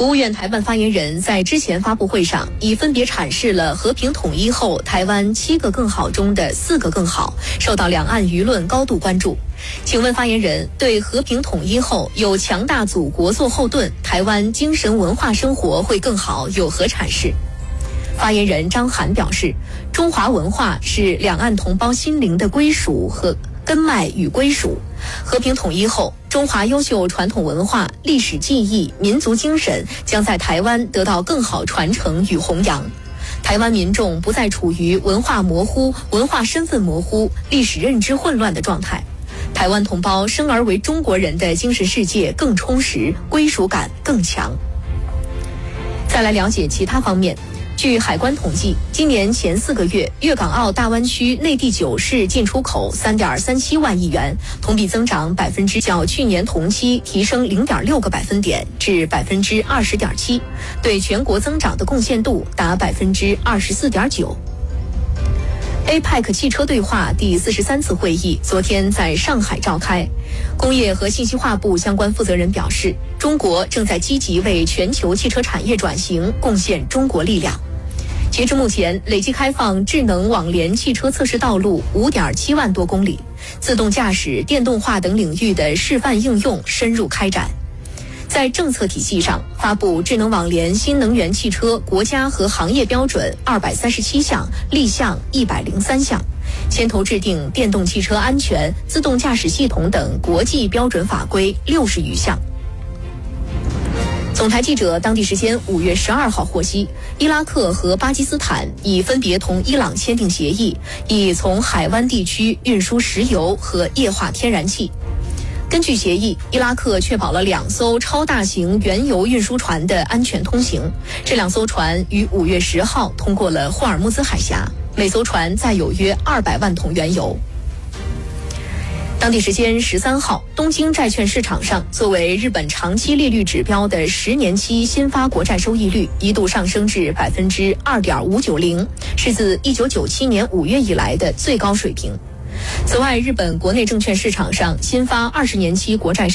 国务院台办发言人在之前发布会上，已分别阐释了和平统一后台湾7个更好中的4个更好，受到两岸舆论高度关注。请问发言人，对和平统一后有强大祖国做后盾，台湾精神文化生活会更好有何阐释？发言人张涵表示，中华文化是两岸同胞心灵的归属和根脉与归属。和平统一后，中华优秀传统文化、历史记忆、民族精神将在台湾得到更好传承与弘扬。台湾民众不再处于文化模糊、文化身份模糊、历史认知混乱的状态。台湾同胞生而为中国人的精神世界更充实，归属感更强。再来了解其他方面。据海关统计，今年前4个月，粤港澳大湾区内地9市进出口3.37万亿元，同比增长较去年同期提升0.6个百分点至20.7%，对全国增长的贡献度达24.9%。APEC 汽车对话第43次会议昨天在上海召开，工业和信息化部相关负责人表示，中国正在积极为全球汽车产业转型贡献中国力量。截至目前，累计开放智能网联汽车测试道路5.7万多公里，自动驾驶、电动化等领域的示范应用深入开展。在政策体系上，发布智能网联新能源汽车国家和行业标准237项，立项103项，牵头制定电动汽车安全、自动驾驶系统等国际标准法规60余项。总台记者当地时间5月12号获悉，伊拉克和巴基斯坦已分别同伊朗签订协议，以从海湾地区运输石油和液化天然气。根据协议，伊拉克确保了2艘超大型原油运输船的安全通行。这2艘船于5月10号通过了霍尔木兹海峡，每艘船载有约200万桶原油。当地时间13号，东京债券市场上，作为日本长期利率指标的10年期新发国债收益率一度上升至2.590%，是自1997年5月以来的最高水平。此外，日本国内证券市场上新发20年期国债